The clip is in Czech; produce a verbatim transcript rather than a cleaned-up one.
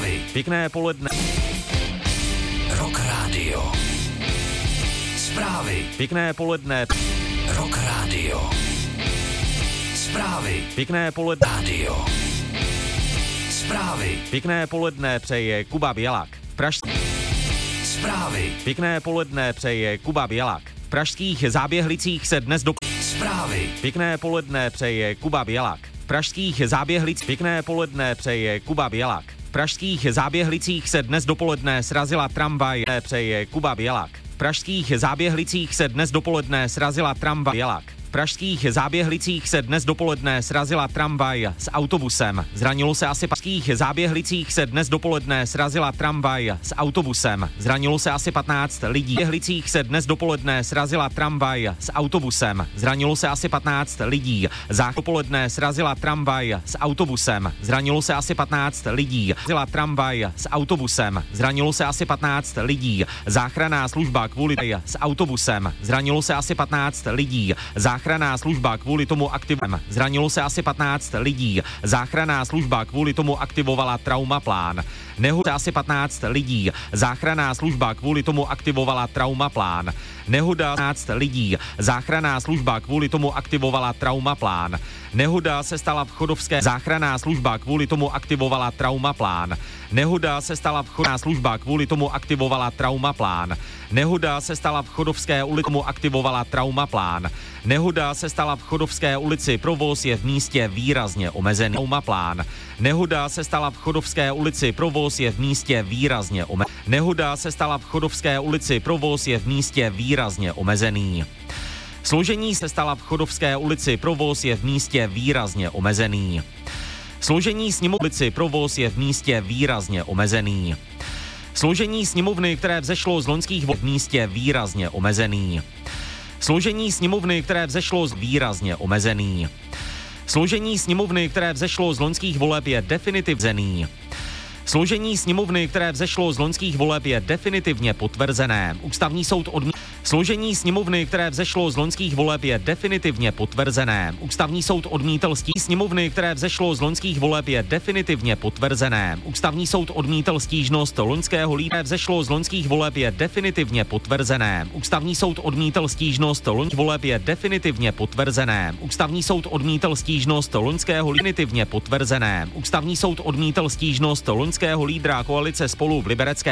Zprávy. Pěkné poledne. Rock Radio. Zprávy. Pěkné poledne. Rock Radio. Zprávy. Pěkné poledne. Radio. Zprávy. Pěkné poledne přeje Kuba Bělak. V Pražské Zprávy. Pěkné poledne přeje Kuba Bělak. V pražských Záběhlicích se dnes do Zprávy. Pěkné poledne přeje Kuba Bělak. V pražských Záběhlicích Pěkné poledne přeje Kuba Bělak. V pražských Záběhlicích se dnes dopoledne srazila tramvaj. Přeje Kuba Bělak. V pražských Záběhlicích se dnes dopoledne srazila tramvaj. Bělak. V pražských Záběhlicích se dnes dopoledne srazila tramvaj s autobusem. Zranilo se asi v pražských Záběhlicích se dnes dopoledne srazila tramvaj s autobusem. Zranilo se asi patnáct lidí. V Záběhlicích se dnes dopoledne srazila tramvaj s autobusem. Zranilo se asi patnáct lidí. Zách dopoledne srazila tramvaj s autobusem. Zranilo se asi patnáct lidí. Srazila tramvaj s autobusem. Zranilo se asi patnáct lidí. Záchranná služba kvůli s autobusem. Zranilo se asi patnáct lidí. Záchranná služba kvůli tomu aktivem. Zranilo se asi patnáct lidí. Záchranná služba kvůli tomu aktivovala traumaplán. Nehoda asi patnáct lidí. Záchranná služba kvůli tomu aktivovala traumaplán. Nehoda patnáct lidí. Záchranná služba kvůli tomu aktivovala traumaplán. Nehoda se stala v Chodovské. Záchranná služba kvůli tomu aktivovala traumaplán. Nehoda se stala v Chodovské služba kvůli tomu aktivovala traumaplán. Nehoda se stala v Chodovské ulici, tomu aktivovala traumaplán. Nehoda se stala v Chodovské ulici, provoz je v místě výrazně omezený. Traumaplán. Nehoda se stala v Chodovské ulici, provoz je v místě výrazně omezený. Nehoda se stala v Chodovské ulici, provoz je v místě výrazně omezený. Složení se stala v Chodovské ulici, provoz je v místě výrazně omezený. Složení sněmovny provoz je v místě výrazně omezený. Složení sněmovny, které vzešlo z loňských voleb v místě výrazně omezený. Složení sněmovny, které vzešlo z výrazně omezený. Složení sněmovny, které vzešlo z loňských voleb je definitivní. Složení sněmovny, které vzešlo z loňských voleb je definitivně potvrzené. Ústavní soud odmítl. Složení sněmovny, které vzešlo z loňských voleb je definitivně potvrzené. Ústavní soud odmítl stížnost sněmovny, které vzešlo z loňských voleb je definitivně potvrzené. Ústavní soud odmítl stížnost loňského lídra, vzešlo z loňských voleb je definitivně potvrzené. Ústavní soud odmítl stížnost loňských voleb je definitivně potvrzené. Ústavní soud odmítl stížnost loňského definitivně potvrzené. Ústavní soud odmítl stížnost loňského lídra koalice Spolu v Liberecké